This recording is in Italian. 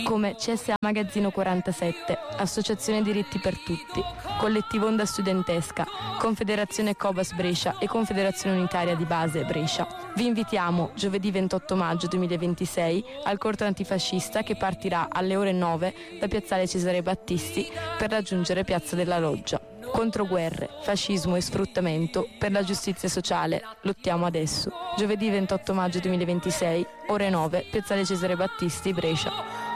come CSA Magazzino 47, Associazione Diritti per Tutti, Collettivo Onda Studentesca, Confederazione Cobas Brescia e Confederazione Unitaria di Base Brescia. Vi invitiamo giovedì 28 maggio 2026 al corto antifascista che partirà alle ore 9 da Piazzale Cesare Battisti per raggiungere Piazza della Loggia. Contro guerre, fascismo e sfruttamento, per la giustizia sociale, lottiamo adesso. Giovedì 28 maggio 2026, ore 9, Piazzale Cesare Battisti, Brescia.